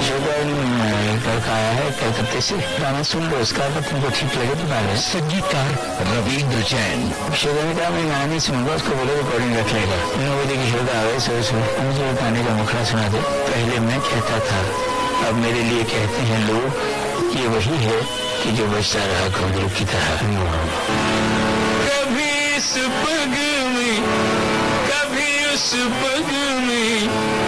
लड़का आया है कलकत्ते से, गाना सुन लो उसका, अगर तुमको ठीक लगे तो गा लो। संगीतकार रविंद्र जैन। शुगर ने कहा मैं गाना नहीं सुनूंगा, उसको बोले रिकॉर्डिंग रख लेगा। 9 बजे की शुगर आ गई, सुबह मुझे गाने का मुखड़ा सुना दे। पहले मैं कहता था, अब मेरे लिए कहते हैं लोग, ये वही है कि जो बजता रहा घुंघरू की तरह। कभी इस पग में, कभी उस पग में।